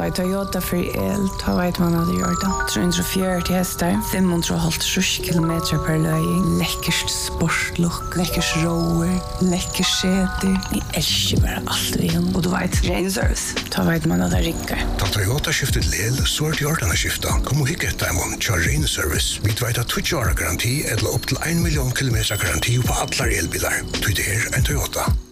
ta Toyota för el, ta vet man hade gjort det. 340 hästar, 550 kilometer per löjning, läckert sportlook, läckert rower, läckert säte. Ni älskar bara allt vi har. Och du vet, ren service, ta vet man hade rickar. Ta Toyota skiftet lel, så är det gjort att skifta. Kom och hicka ett diamond, kör ren service. Vi vet att 20 år garanti eller upp till 1 miljon kilometer garanti på alla elbilar. Det är en Toyota.